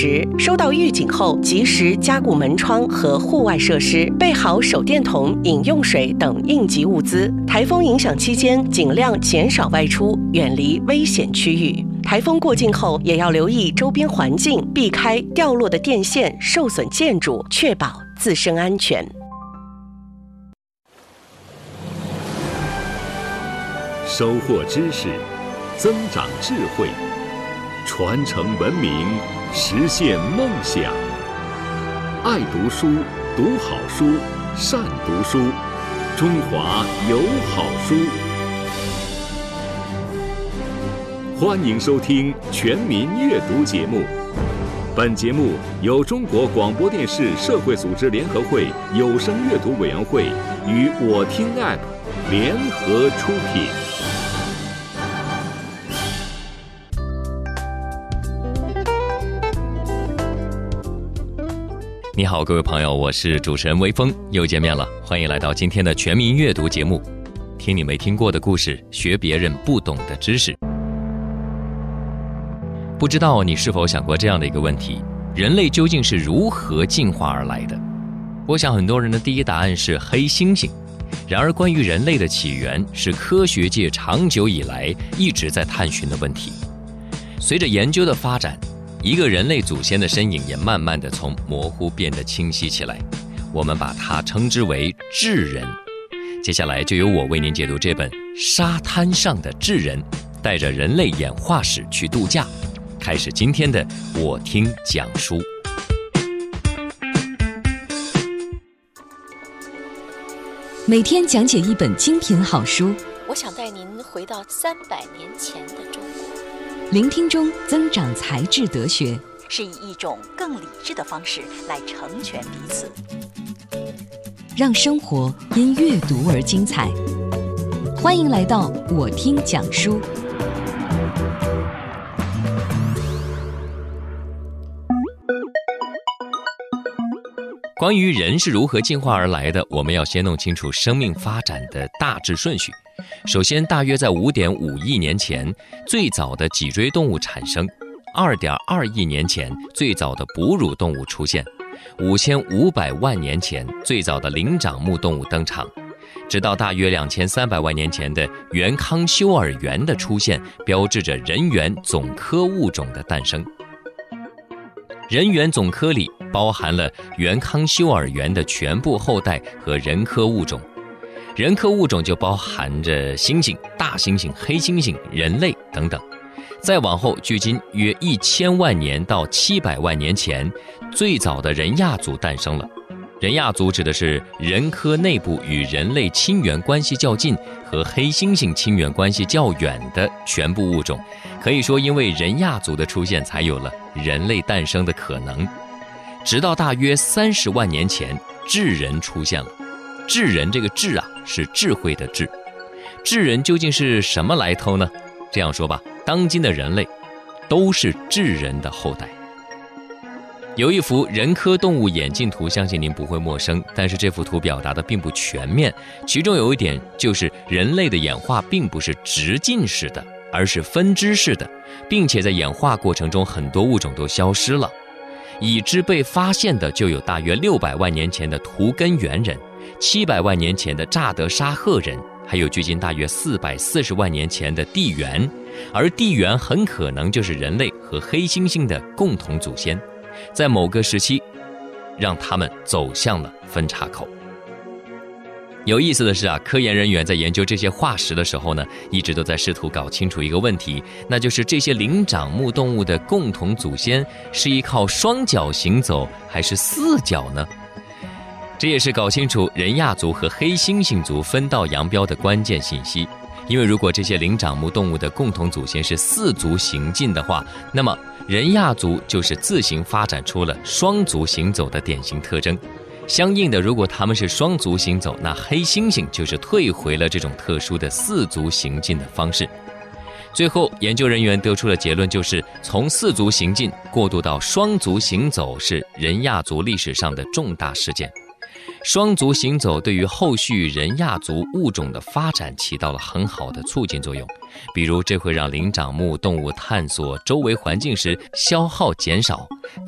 时，收到预警后及时加固门窗和户外设施，备好手电筒、饮用水等应急物资。台风影响期间，尽量减少外出，远离危险区域。台风过境后，也要留意周边环境，避开掉落的电线、受损建筑，确保自身安全。 收获知识，增长智慧，传承文明，实现梦想。爱读书，读好书，善读书，中华有好书。欢迎收听全民阅读节目。本节目由中国广播电视社会组织联合会有声阅读委员会与我听 App 联合出品。 你好，各位朋友，我是主持人微风，又见面了，欢迎来到今天的全民阅读节目，听你没听过的故事，学别人不懂的知识。不知道你是否想过这样的一个问题：人类究竟是如何进化而来的？我想很多人的第一答案是黑猩猩。然而关于人类的起源，是科学界长久以来一直在探寻的问题。随着研究的发展，一个人类祖先的身影也慢慢地从模糊变得清晰起来，我们把它称之为智人。接下来就由我为您解读这本《沙滩上的智人》，带着人类演化史去度假。开始今天的我听讲书。 每天讲解一本精品好书， 我想带您回到300年前的中国， 聆听中增长才智德学， 是以一种更理智的方式来成全彼此， 让生活因阅读而精彩。欢迎来到我听讲书。 关于人是如何进化而来的，我们要先弄清楚生命发展的大致顺序。首先，大约在5.5亿年前，最早的脊椎动物产生；2.2亿年前，最早的哺乳动物出现；5500万年前，最早的灵长目动物登场。直到大约2300万年前的原康休尔猿的出现，标志着人猿总科物种的诞生。人猿总科里包含了原康休尔猿的全部后代和人科物种，人科物种就包含着猩猩、大猩猩、黑猩猩、人类等等。再往后，距今约1000万年到700万年前，最早的人亚族诞生了。人亚族指的是人科内部与人类亲缘关系较近和黑猩猩亲缘关系较远的全部物种。可以说，因为人亚族的出现，才有了人类诞生的可能。直到大约30万年前，智人出现了。智人这个智啊，是智慧的智。智人究竟是什么来头呢？这样说吧，当今的人类都是智人的后代。有一幅人科动物演进图，相信您不会陌生，但是这幅图表达的并不全面。其中有一点就是人类的演化并不是直进式的，而是分支式的，并且在演化过程中很多物种都消失了。已知被发现的就有大约600万年前的图根猿人，700万年前的乍得沙赫人，还有距今大约440万年前的地猿，而地猿很可能就是人类和黑猩猩的共同祖先，在某个时期让他们走向了分岔口。有意思的是科研人员在研究这些化石的时候呢，一直都在试图搞清楚一个问题，那就是这些灵长目动物的共同祖先是依靠双脚行走还是4脚呢？这也是搞清楚人亚族和黑猩猩族分道扬镳的关键信息。因为如果这些灵长目动物的共同祖先是4足行进的话，那么人亚族就是自行发展出了双足行走的典型特征。相应的，如果他们是双足行走，那黑猩猩就是退回了这种特殊的4足行进的方式。最后，研究人员得出的结论就是，从4足行进过渡到双足行走是人亚族历史上的重大事件。双足行走对于后续人亚族物种的发展起到了很好的促进作用，比如这会让灵长目动物探索周围环境时消耗减少，